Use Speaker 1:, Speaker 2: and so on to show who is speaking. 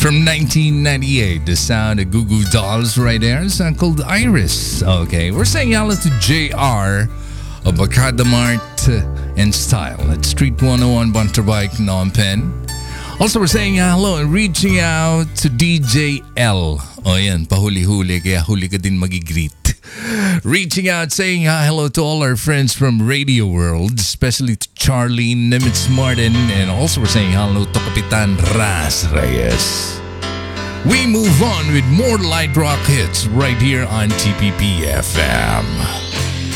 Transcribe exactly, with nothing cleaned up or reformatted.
Speaker 1: From nineteen ninety-eight, the sound of Goo Goo Dolls right there. A song called Iris. Okay, we're saying hello to J R of Bakada Mart and Style at Street one oh one Bunterbike, Phnom Penh. Also, we're saying hello and reaching out to D J L. O yan, pahuli-huli, kaya huli ka din magigreet. Reaching out, saying uh, hello to all our friends from Radio World, especially to Charlie Nimitz Martin, and also we're saying hello to Kapitan Ras Reyes. We move on with more light rock hits right here on T P P F M.